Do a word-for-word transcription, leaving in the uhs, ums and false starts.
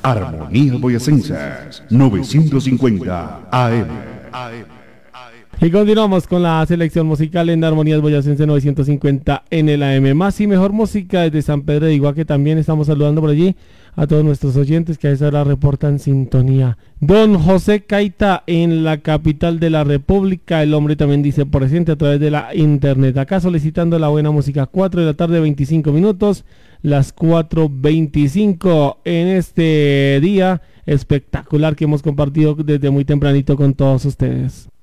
Armonía Boyacenses novecientos cincuenta A M. Y continuamos con la selección musical en Armonías Boyacense novecientos cincuenta en el A M. Más y mejor música desde San Pedro de Iguaque. También estamos saludando por allí a todos nuestros oyentes que a esa hora reportan sintonía. Don José Caita en la capital de la República. El hombre también dice presente a través de la internet. Acá solicitando la buena música. cuatro de la tarde, veinticinco minutos. Las cuatro veinticinco en este día espectacular que hemos compartido desde muy tempranito con todos ustedes.